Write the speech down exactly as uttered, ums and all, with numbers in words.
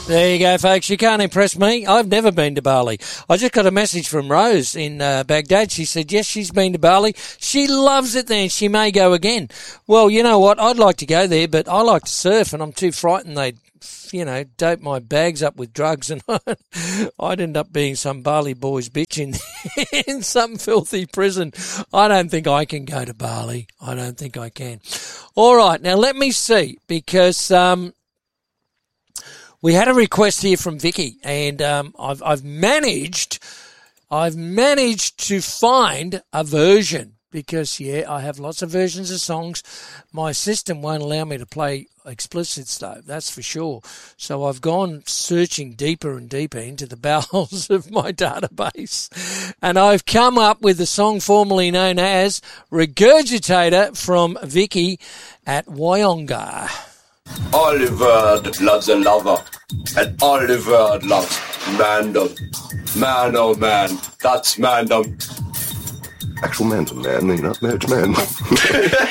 There you go, folks. You can't impress me. I've never been to Bali. I just got a message from Rose in uh, Baghdad. She said, yes, she's been to Bali. She loves it there and she may go again. Well, you know what? I'd like to go there, but I like to surf and I'm too frightened they'd, you know, dope my bags up with drugs and I'd end up being some Bali boy's bitch in, in some filthy prison. I don't think I can go to Bali. I don't think I can. All right, now let me see, because um, we had a request here from Vicky, and um, I've I've managed, I've managed to find a version. Because, yeah, I have lots of versions of songs. My system won't allow me to play explicits, though, that's for sure. So I've gone searching deeper and deeper into the bowels of my database. And I've come up with the song formerly known as Regurgitator from Vicky at Wyonga. Oliver loves a lover, and Oliver loves Mandem. Man, oh man, that's Mandem. Actual man's a man, you know, marriage man.